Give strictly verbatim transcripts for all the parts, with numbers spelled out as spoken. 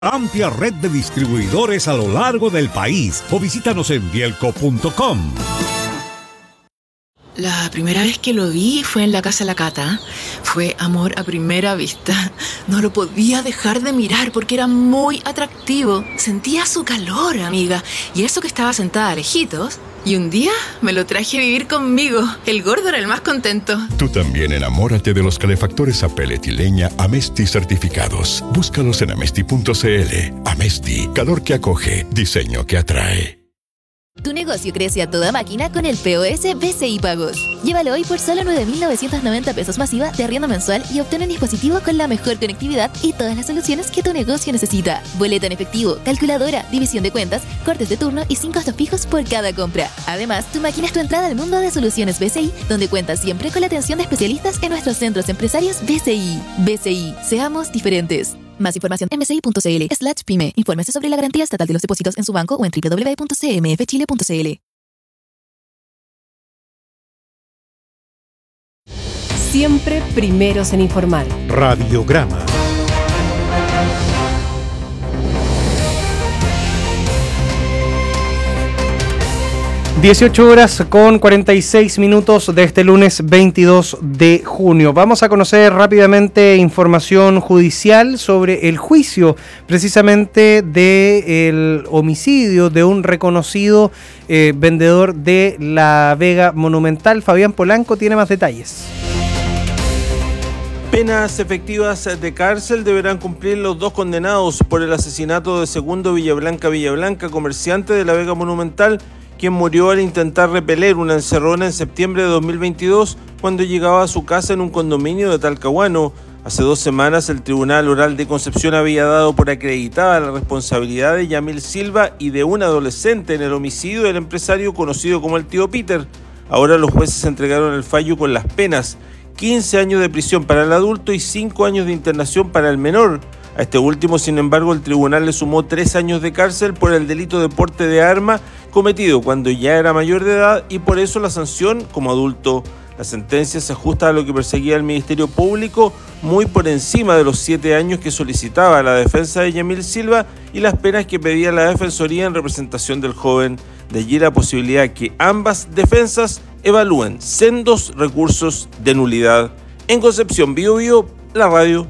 Amplia red de distribuidores a lo largo del país o visítanos en bielco punto com. La primera vez que lo vi fue en la casa de la Cata. Fue amor a primera vista. No lo podía dejar de mirar porque era muy atractivo. Sentía su calor, amiga. Y eso que estaba sentada a lejitos. Y un día me lo traje a vivir conmigo. El gordo era el más contento. Tú también enamórate de los calefactores a pellet y leña Amesti certificados. Búscalos en amesti punto cl. Amesti, calor que acoge, diseño que atrae. Tu negocio crece a toda máquina con el P O S B C I Pagos. Llévalo hoy por solo nueve mil novecientos noventa pesos masiva de arriendo mensual y obtén un dispositivo con la mejor conectividad y todas las soluciones que tu negocio necesita. Boleta en efectivo, calculadora, división de cuentas, cortes de turno y sin costos fijos por cada compra. Además, tu máquina es tu entrada al mundo de soluciones B C I, donde cuentas siempre con la atención de especialistas en nuestros centros empresarios B C I. B C I, seamos diferentes. Más información en bci punto cl slash pyme. Infórmese sobre la garantía estatal de los depósitos en su banco o en doble u doble u doble u punto c m f chile punto c l. Siempre primeros en informar. Radiograma. dieciocho horas con cuarenta y seis minutos de este lunes veintidós de junio. Vamos a conocer rápidamente información judicial sobre el juicio precisamente del homicidio de un reconocido eh, vendedor de la Vega Monumental. Fabián Polanco tiene más detalles. Penas efectivas de cárcel deberán cumplir los dos condenados por el asesinato de Segundo Villablanca Villablanca, comerciante de la Vega Monumental, quien murió al intentar repeler una encerrona en septiembre de dos mil veintidós cuando llegaba a su casa en un condominio de Talcahuano. Hace dos semanas el Tribunal Oral de Concepción había dado por acreditada la responsabilidad de Yamil Silva y de un adolescente en el homicidio del empresario conocido como el Tío Peter. Ahora los jueces entregaron el fallo con las penas: quince años de prisión para el adulto y cinco años de internación para el menor. A este último, sin embargo, el tribunal le sumó tres años de cárcel por el delito de porte de arma cometido cuando ya era mayor de edad y por eso la sanción como adulto. La sentencia se ajusta a lo que perseguía el Ministerio Público, muy por encima de los siete años que solicitaba la defensa de Yamil Silva y las penas que pedía la Defensoría en representación del joven. De allí la posibilidad que ambas defensas evalúen sendos recursos de nulidad. En Concepción, Bío Bío, la radio.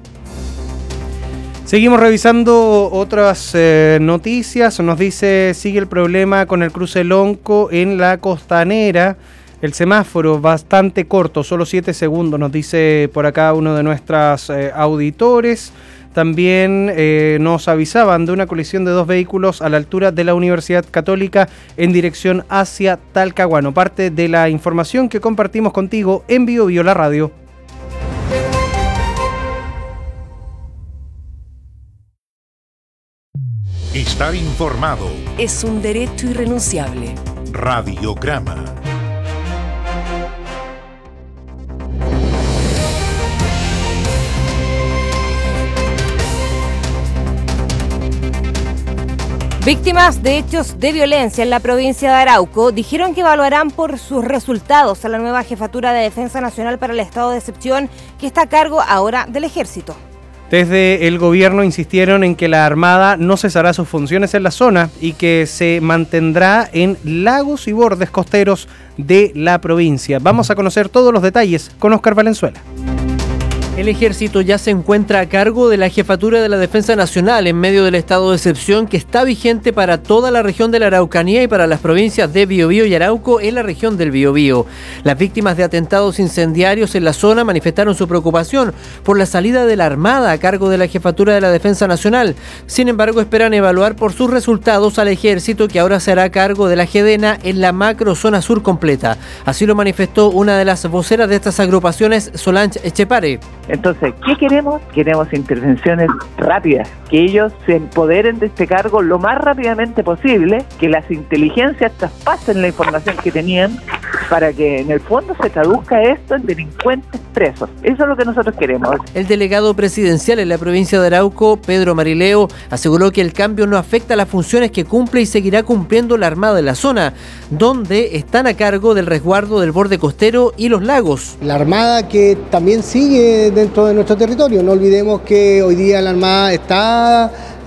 Seguimos revisando otras eh, noticias. Nos dice, sigue el problema con el cruce Lonco en la Costanera. El semáforo bastante corto, solo siete segundos, nos dice por acá uno de nuestros eh, auditores. También eh, nos avisaban de una colisión de dos vehículos a la altura de la Universidad Católica en dirección hacia Talcahuano. Parte de la información que compartimos contigo en Bío Bío, la radio. Estar informado. Es un derecho irrenunciable. Radiograma. Víctimas de hechos de violencia en la provincia de Arauco dijeron que evaluarán por sus resultados a la nueva Jefatura de Defensa Nacional para el Estado de Excepción, que está a cargo ahora del Ejército. Desde el gobierno insistieron en que la Armada no cesará sus funciones en la zona y que se mantendrá en lagos y bordes costeros de la provincia. Vamos a conocer todos los detalles con Óscar Valenzuela. El Ejército ya se encuentra a cargo de la Jefatura de la Defensa Nacional en medio del estado de excepción que está vigente para toda la región de la Araucanía y para las provincias de Biobío y Arauco en la región del Biobío. Las víctimas de atentados incendiarios en la zona manifestaron su preocupación por la salida de la Armada a cargo de la Jefatura de la Defensa Nacional. Sin embargo, esperan evaluar por sus resultados al Ejército, que ahora se hará cargo de la GEDENA en la macro zona sur completa. Así lo manifestó una de las voceras de estas agrupaciones, Solange Echepare. Entonces, ¿qué queremos? Queremos intervenciones rápidas, que ellos se empoderen de este cargo lo más rápidamente posible, que las inteligencias traspasen la información que tenían para que en el fondo se traduzca esto en delincuentes presos. Eso es lo que nosotros queremos. El delegado presidencial en la provincia de Arauco, Pedro Marileo, aseguró que el cambio no afecta a las funciones que cumple y seguirá cumpliendo la Armada en la zona, donde están a cargo del resguardo del borde costero y los lagos. La Armada que también sigue dentro de nuestro territorio. No olvidemos que hoy día la Armada está